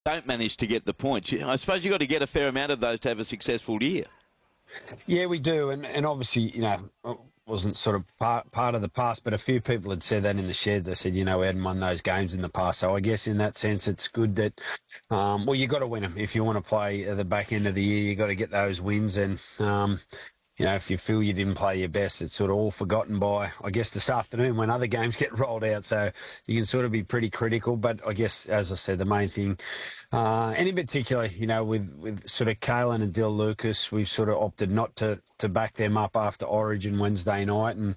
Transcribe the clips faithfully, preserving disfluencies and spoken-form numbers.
don't manage to get the points. I suppose you've got to get a fair amount of those to have a successful year. Yeah, we do. And, and obviously, you know, it wasn't sort of part, part of the past, but a few people had said that in the sheds. They said, you know, we hadn't won those games in the past. So I guess in that sense, it's good that, um, well, you've got to win them. If you want to play at the back end of the year, you've got to get those wins. And, um, you know, if you feel you didn't play your best, it's sort of all forgotten by, I guess, this afternoon when other games get rolled out. So you can sort of be pretty critical. But I guess, as I said, the main thing, uh, and in particular, you know, with, with sort of Kalen and Dill Lucas, we've sort of opted not to, to back them up after Origin Wednesday night. And,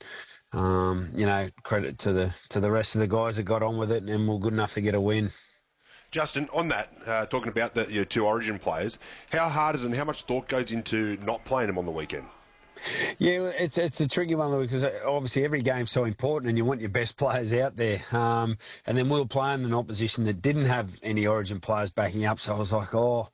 um, you know, credit to the to the rest of the guys that got on with it and were good enough to get a win. Justin, on that, uh, talking about the, your two Origin players, how hard is it and how much thought goes into not playing them on the weekend? Yeah, it's it's a tricky one because obviously every game's so important and you want your best players out there. Um, and then we were playing an opposition that didn't have any Origin players backing up, so I was like, oh,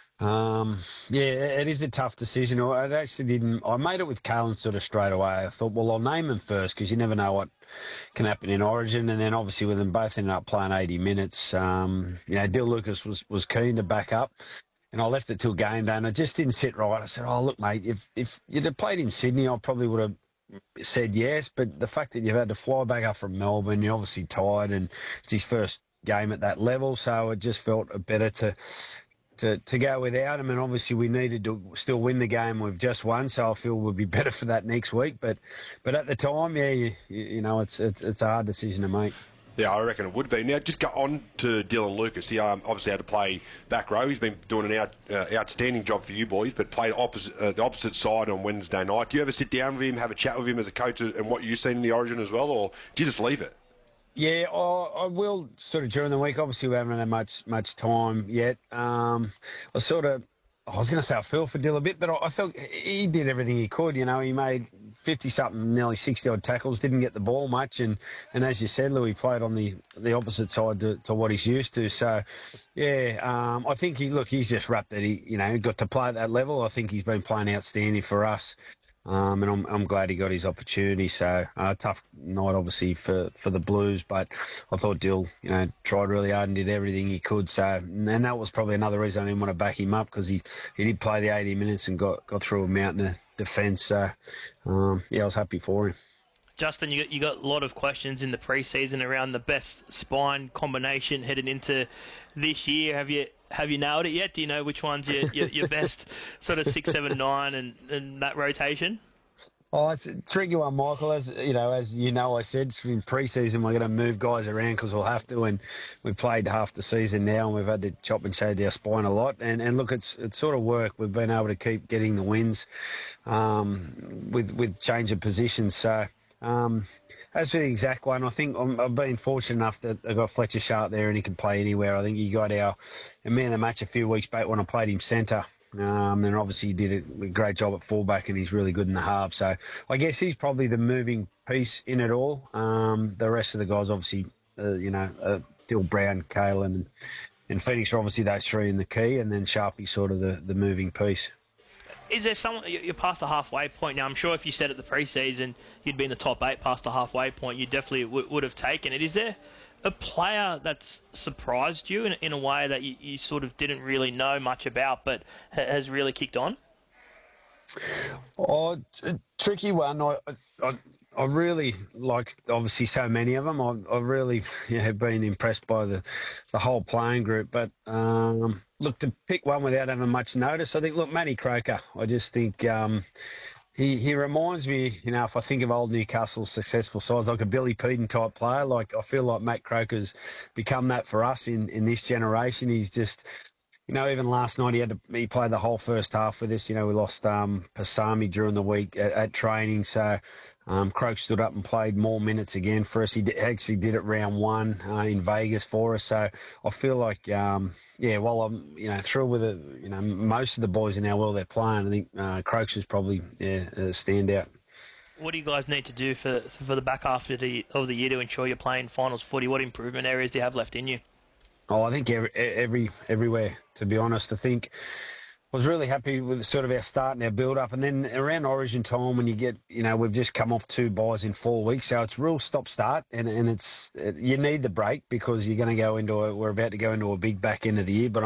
um, yeah, it is a tough decision. I actually didn't. I made it with Kalen sort of straight away. I thought, well, I'll name them first because you never know what can happen in Origin. And then obviously with them both ended up playing eighty minutes. Um, you know, Dill Lucas was was keen to back up. And I left it till game day, and it just didn't sit right. I said, oh, look, mate, if, if you'd have played in Sydney, I probably would have said yes. But the fact that you've had to fly back up from Melbourne, you're obviously tired, and it's his first game at that level, so it just felt better to to, to go without him. And obviously we needed to still win the game we've just won, so I feel we'll be better for that next week. But but at the time, yeah, you, you know, it's, it's, it's a hard decision to make. Yeah, I reckon it would be. Now, just go on to Dylan Lucas. He um, obviously had to play back row. He's been doing an out, uh, outstanding job for you boys, but played opposite, uh, the opposite side on Wednesday night. Do you ever sit down with him, have a chat with him as a coach and what you've seen in the Origin as well, or do you just leave it? Yeah, I, I will sort of during the week. Obviously, we haven't had much much time yet. Um, I sort of, I was going to say I feel for Dill a bit, but I, I felt he did everything he could. You know, he made fifty-something, nearly sixty-odd tackles, didn't get the ball much. And, and as you said, Louis played on the, the opposite side to, to what he's used to. So, yeah, um, I think, he look, he's just wrapped that he, you know, got to play at that level. I think he's been playing outstanding for us. Um, and I'm, I'm glad he got his opportunity. So, uh, tough night, obviously, for, for the Blues. But I thought Dill, you know, tried really hard and did everything he could. So, and that was probably another reason I didn't want to back him up because he, he did play the eighty minutes and got, got through a mountain of defence. So, um, yeah, I was happy for him. Justin, you got, you got a lot of questions in the pre-season around the best spine combination heading into this year. Have you have you nailed it yet? Do you know which one's your, your, your best sort of six, seven, nine and, and that rotation? Oh, it's a tricky one, Michael. As you know, as you know, I said in pre-season we're going to move guys around because we'll have to, and we've played half the season now, and we've had to chop and change our spine a lot. And and look, it's it's sort of worked. We've been able to keep getting the wins um, with with change of positions. So. Um, as for the exact one, I think I'm, I've been fortunate enough that I got Fletcher Sharp there and he can play anywhere. I think he got our, our man of the match a few weeks back when I played him centre. Um, and obviously he did a great job at fullback and he's really good in the half. So I guess he's probably the moving piece in it all. Um, the rest of the guys, obviously, uh, you know, uh, Dill, Brown, Kalen and, and Phoenix are obviously those three in the key, and then Sharpie's sort of the, the moving piece. Is there someone, you're past the halfway point now, I'm sure if you said at the pre-season you'd be in the top eight past the halfway point, you definitely w- would have taken it. Is there a player that's surprised you in, in a way that you, you sort of didn't really know much about but ha- has really kicked on? Oh, a tricky one. I, I, I really like, obviously, so many of them. I, I really you know, have been impressed by the, the whole playing group. But, um, look, to pick one without having much notice, I think, look, Matty Croker, I just think um, he, he reminds me, you know, if I think of old Newcastle's successful sides, like a Billy Peden type player. Like, I feel like Matt Croker's become that for us in, in this generation. He's just... You know, even last night he had to, he played the whole first half with us. You know, we lost um, Pasami during the week at, at training, so um, Croak stood up and played more minutes again for us. He did, actually did it round one uh, in Vegas for us. So I feel like, um, yeah, while I'm you know thrilled with it, you know, most of the boys in our world they're playing, I think uh, Croaks is probably yeah, a standout. What do you guys need to do for for the back half of the of the year to ensure you're playing finals footy? What improvement areas do you have left in you? Oh, I think every, every everywhere, to be honest. I think I was really happy with sort of our start and our build-up. And then around Origin time when you get, you know, we've just come off two buys in four weeks. So it's real stop-start. And, and it's it, you need the break because you're going to go into a, we're about to go into a big back end of the year. But